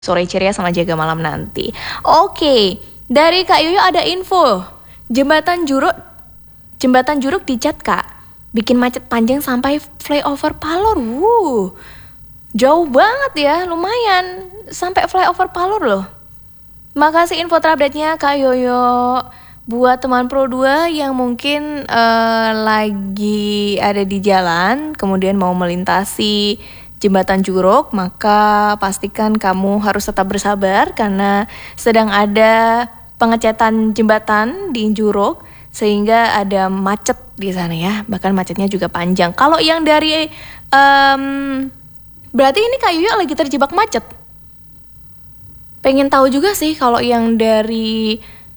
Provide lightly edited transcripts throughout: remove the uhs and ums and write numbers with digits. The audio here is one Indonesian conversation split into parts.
sore ceria sama jaga malam nanti. Oke, dari Kak Yoyo ada info. Jembatan Juruk dicat Kak. Bikin macet panjang sampai flyover Palor. Jauh banget ya, lumayan. Sampai flyover Palor loh. Makasih info terupdate-nya Kak Yoyo. Buat teman Pro 2 yang mungkin lagi ada di jalan, kemudian mau melintasi Jembatan Juruk, maka pastikan kamu harus tetap bersabar karena sedang ada pengecatan jembatan di Juruk sehingga ada macet di sana ya, bahkan macetnya juga panjang. Kalau yang dari berarti ini Kak Yoyo lagi terjebak macet. Pengen tahu juga sih kalau yang dari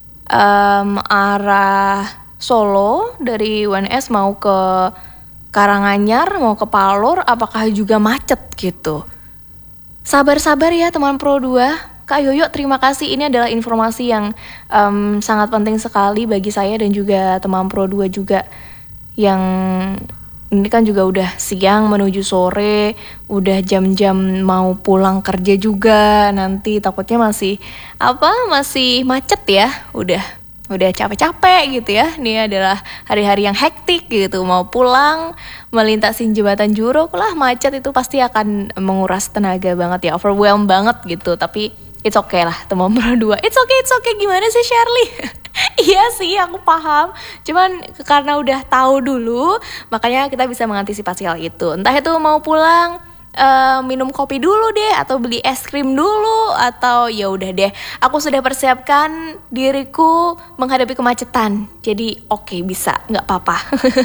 arah Solo dari UNS mau ke Karanganyar, mau ke Palor, apakah juga macet gitu. Sabar-sabar ya teman Pro 2. Kak Yoyo terima kasih, ini adalah informasi yang sangat penting sekali bagi saya dan juga teman Pro 2 juga. Yang ini kan juga udah siang menuju sore, udah jam-jam mau pulang kerja juga, nanti takutnya masih macet ya, udah capek-capek gitu ya. Ini adalah hari-hari yang hektik gitu, mau pulang melintasin jembatan Juruk lah, macet itu pasti akan menguras tenaga banget ya, overwhelm banget gitu. Tapi it's okay lah teman Pro 2, it's okay gimana sih Shirley? Iya sih, aku paham. Cuman karena udah tahu dulu, makanya kita bisa mengantisipasi hal itu. Entah itu mau pulang minum kopi dulu deh, atau beli es krim dulu, atau ya udah deh, aku sudah persiapkan diriku menghadapi kemacetan. Jadi oke, bisa, nggak apa-apa.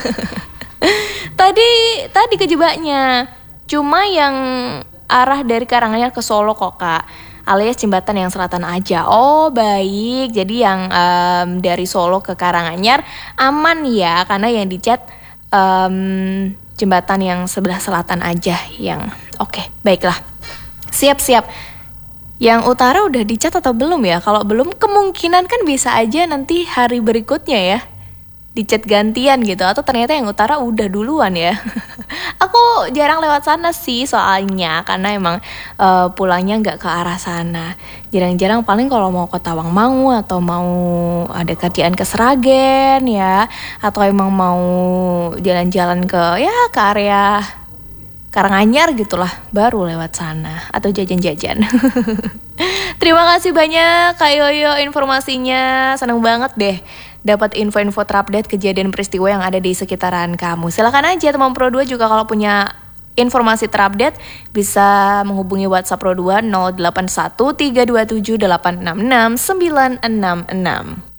Tadi kejebaknya cuma yang arah dari Karanganyar ke Solo kok Kak, alias jembatan yang selatan aja. Oh baik, jadi yang dari Solo ke Karanganyar aman ya, karena yang dicat jembatan yang sebelah selatan aja yang oke, baiklah. Siap. Yang utara udah dicat atau belum ya? Kalau belum kemungkinan kan bisa aja nanti hari berikutnya ya dicat gantian gitu, atau ternyata yang utara udah duluan ya. Aku jarang lewat sana sih soalnya, karena emang pulangnya nggak ke arah sana. Jarang-jarang, paling kalau mau ke Tawangmangu atau mau ada kerjaan ke Sragen ya, atau emang mau jalan-jalan ke area Karanganyar gitulah, baru lewat sana atau jajan-jajan. Terima kasih banyak Kak Yoyo informasinya, seneng banget deh dapat info-info terupdate kejadian peristiwa yang ada di sekitaran kamu. Silakan aja teman Pro 2 juga kalau punya informasi terupdate bisa menghubungi WhatsApp Pro 2 081327866966.